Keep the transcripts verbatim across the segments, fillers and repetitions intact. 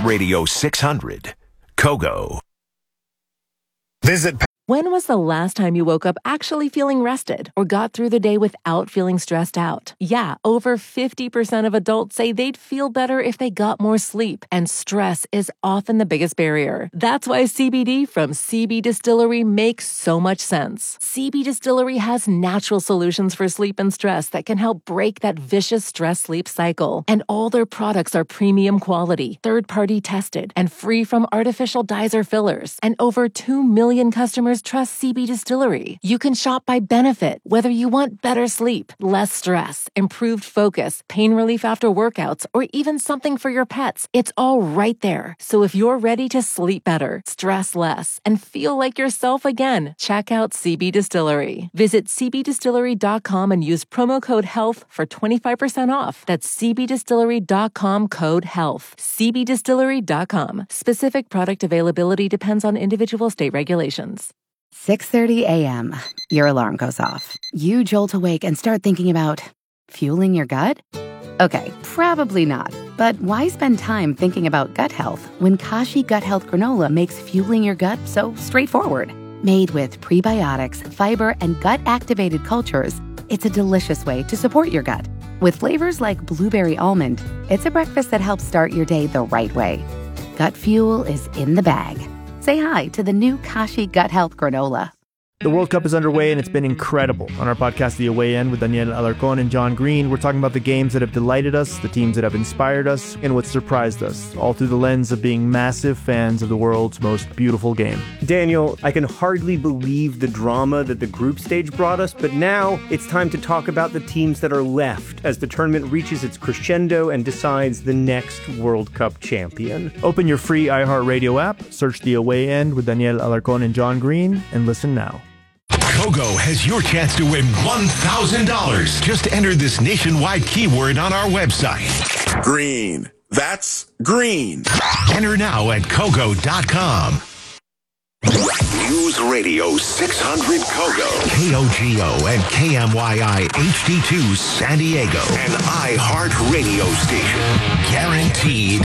Radio six hundred, Kogo. Visit. When was the last time you woke up actually feeling rested or got through the day without feeling stressed out? Yeah, over fifty percent of adults say they'd feel better if they got more sleep, and stress is often the biggest barrier. That's why C B D from C B Distillery makes so much sense. C B Distillery has natural solutions for sleep and stress that can help break that vicious stress-sleep cycle. And all their products are premium quality, third-party tested, and free from artificial dyes or fillers. And over two million customers trust C B Distillery. You can shop by benefit, whether you want better sleep, less stress, improved focus, pain relief after workouts, or even something for your pets. It's all right there. So if you're ready to sleep better, stress less, and feel like yourself again, check out C B Distillery. Visit c b distillery dot com and use promo code HEALTH for twenty-five percent off. That's c b distillery dot com code HEALTH. c b distillery dot com. Specific product availability depends on individual state regulations. six thirty a.m. Your alarm goes off. You jolt awake and start thinking about fueling your gut? Okay, probably not. But why spend time thinking about gut health when Kashi Gut Health Granola makes fueling your gut so straightforward? Made with prebiotics, fiber, and gut-activated cultures, it's a delicious way to support your gut. With flavors like blueberry almond, it's a breakfast that helps start your day the right way. Gut fuel is in the bag. Say hi to the new Kashi Gut Health Granola. The World Cup is underway, and it's been incredible. On our podcast, The Away End, with Daniel Alarcón and John Green, we're talking about the games that have delighted us, the teams that have inspired us, and what surprised us, all through the lens of being massive fans of the world's most beautiful game. Daniel, I can hardly believe the drama that the group stage brought us, but now it's time to talk about the teams that are left as the tournament reaches its crescendo and decides the next World Cup champion. Open your free iHeartRadio app, search The Away End with Daniel Alarcón and John Green, and listen now. Kogo has your chance to win one thousand dollars. Just enter this nationwide keyword on our website. Green. That's green. Enter now at kogo dot com. News Radio six hundred Kogo. K O G O and K M Y I H D two San Diego. An iHeart radio station. Guaranteed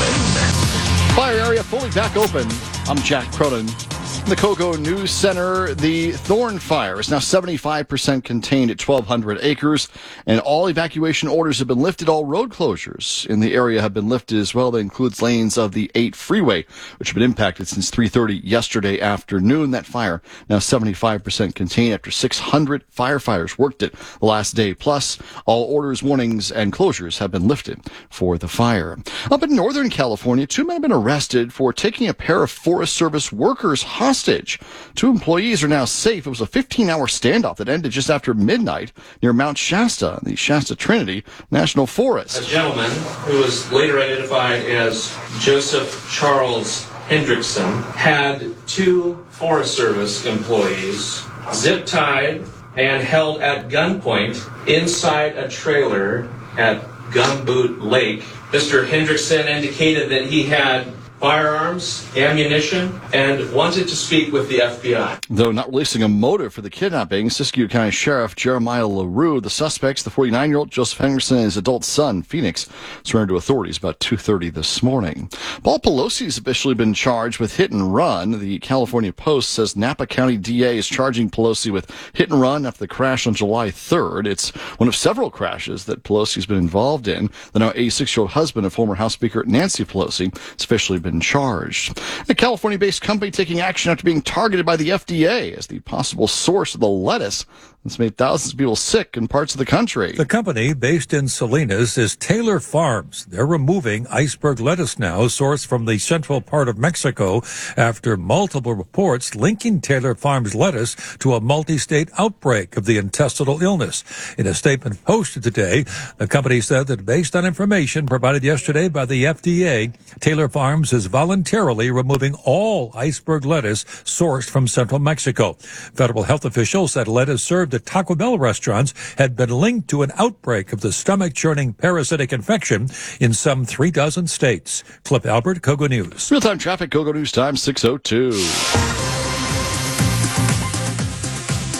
human. Fire area fully back open. I'm Jack Cronin. In the Kogo News Center, the Thorn Fire is now seventy-five percent contained at twelve hundred acres, and all evacuation orders have been lifted. All road closures in the area have been lifted as well. That includes lanes of the eight freeway, which have been impacted since three thirty yesterday afternoon. That fire now seventy-five percent contained after six hundred firefighters worked it the last day. Plus, all orders, warnings, and closures have been lifted for the fire. Up in Northern California, two men have been arrested for taking a pair of Forest Service workers hostage. Hostage. Two employees are now safe. It was a fifteen-hour standoff that ended just after midnight near Mount Shasta, the Shasta Trinity National Forest. A gentleman who was later identified as Joseph Charles Hendrickson had two Forest Service employees zip-tied and held at gunpoint inside a trailer at Gumboot Lake. Mister Hendrickson indicated that he had firearms, ammunition, and wanted to speak with the F B I. Though not releasing a motive for the kidnapping, Siskiyou County Sheriff Jeremiah LaRue, the suspects, the forty-nine-year-old Joseph Henderson and his adult son, Phoenix, surrendered to authorities about two thirty this morning. Paul Pelosi has officially been charged with hit and run. The California Post says Napa County D A is charging Pelosi with hit and run after the crash on July third. It's one of several crashes that Pelosi has been involved in. The now eighty-six-year-old husband of former House Speaker Nancy Pelosi has officially been charged. A California-based company taking action after being targeted by the F D A as the possible source of the lettuce that's made thousands of people sick in parts of the country. The company, based in Salinas, is Taylor Farms. They're removing iceberg lettuce now, sourced from the central part of Mexico, after multiple reports linking Taylor Farms lettuce to a multi-state outbreak of the intestinal illness. In a statement posted today, the company said that based on information provided yesterday by the F D A, Taylor Farms is voluntarily removing all iceberg lettuce sourced from central Mexico. Federal health officials said lettuce served at Taco Bell restaurants had been linked to an outbreak of the stomach-churning parasitic infection in some three dozen states. Cliff Albert, Kogo News. Real-time traffic, Kogo News time, six oh two.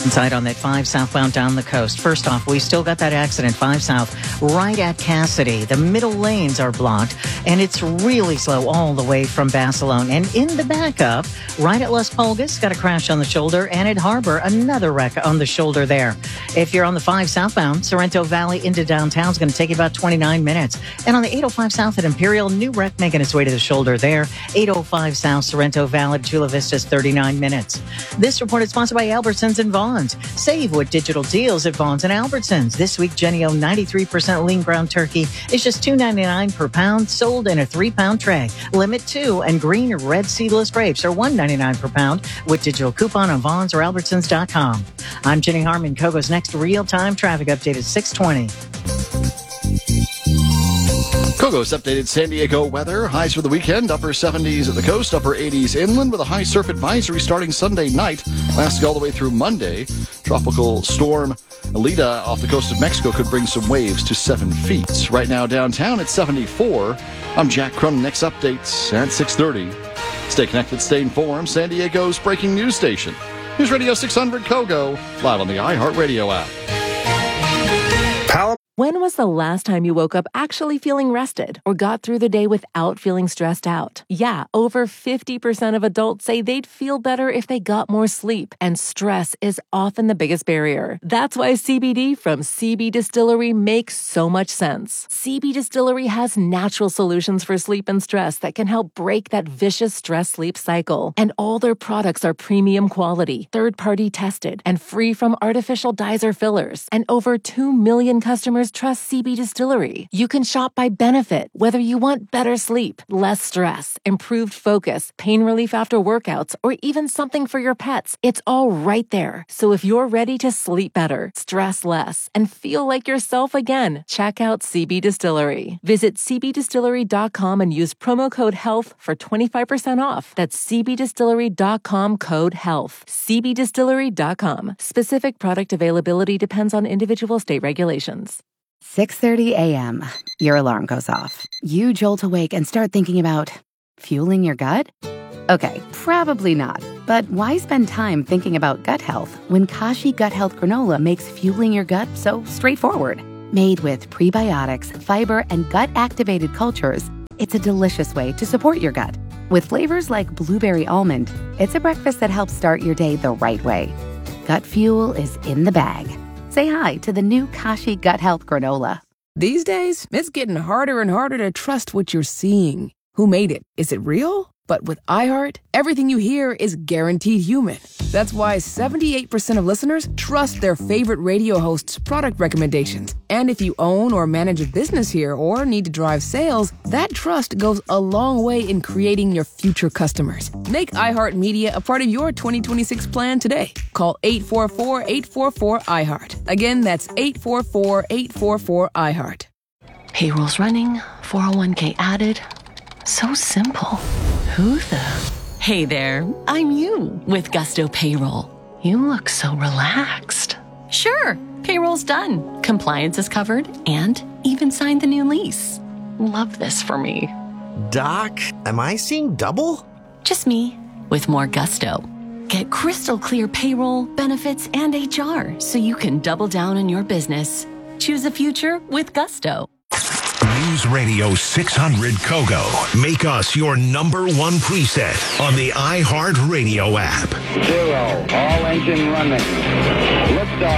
Inside on that five southbound down the coast. First off, we still got that accident five south right at Cassidy. The middle lanes are blocked, and it's really slow all the way from Basilone. And in the backup, right at Las Pulgas, got a crash on the shoulder, and at Harbor, another wreck on the shoulder there. If you're on the five southbound, Sorrento Valley into downtown is going to take you about twenty-nine minutes. And on the eight oh five south at Imperial, new wreck making its way to the shoulder there. eight oh five south, Sorrento Valley, Chula Vista is thirty-nine minutes. This report is sponsored by Albertsons and Vaughn's. Save with digital deals at Vaughn's and Albertsons. This week, Jenny-O ninety-three percent lean ground turkey is just two ninety-nine per pound, sold in a three-pound tray. Limit two, and green or red seedless grapes are one ninety-nine per pound with digital coupon on Vaughn's or Albertsons dot com. I'm Jenny Harmon. Kogo's next real-time traffic update is six twenty. Kogo's updated San Diego weather. Highs for the weekend, upper seventies at the coast, upper eighties inland, with a high surf advisory starting Sunday night, lasting all the way through Monday. Tropical storm Alita off the coast of Mexico could bring some waves to seven feet. Right now downtown at seventy-four. I'm Jack Cronin. Next updates at six thirty. Stay connected, stay informed. San Diego's breaking news station. News Radio six hundred Kogo, live on the iHeartRadio app. Pal- When was the last time you woke up actually feeling rested or got through the day without feeling stressed out? Yeah, over fifty percent of adults say they'd feel better if they got more sleep, and stress is often the biggest barrier. That's why C B D from C B Distillery makes so much sense. C B Distillery has natural solutions for sleep and stress that can help break that vicious stress-sleep cycle. And all their products are premium quality, third-party tested, and free from artificial dyes or fillers. And over two million customers trust C B Distillery. You can shop by benefit, whether you want better sleep, less stress, improved focus, pain relief after workouts, or even something for your pets. It's all right there. So if you're ready to sleep better, stress less, and feel like yourself again, check out C B Distillery. Visit c b distillery dot com and use promo code HEALTH for twenty-five percent off. That's c b distillery dot com code HEALTH. c b distillery dot com. Specific product availability depends on individual state regulations. six thirty a.m. Your alarm goes off. You jolt awake and start thinking about fueling your gut? Okay, probably not. But why spend time thinking about gut health when Kashi Gut Health Granola makes fueling your gut so straightforward? Made with prebiotics, fiber, and gut-activated cultures, it's a delicious way to support your gut. With flavors like blueberry almond, it's a breakfast that helps start your day the right way. Gut fuel is in the bag. Say hi to the new Kashi Gut Health Granola. These days, it's getting harder and harder to trust what you're seeing. Who made it? Is it real? But with iHeart, everything you hear is guaranteed human. That's why seventy-eight percent of listeners trust their favorite radio hosts' product recommendations. And if you own or manage a business here or need to drive sales, that trust goes a long way in creating your future customers. Make iHeartMedia a part of your twenty twenty-six plan today. Call eight four four, eight four four, iHeart. Again, that's eight four four, eight four four, iHeart. Payroll's running, four oh one k added. So simple. Who the? Hey there, I'm you with Gusto Payroll. You look so relaxed. Sure, payroll's done. Compliance is covered and even signed the new lease. Love this for me. Doc, am I seeing double? Just me with more gusto. Get crystal clear payroll, benefits, and H R so you can double down on your business. Choose a future with Gusto. News Radio six hundred Kogo. Make us your number one preset on the iHeartRadio app. Zero. All engine running. Liftoff.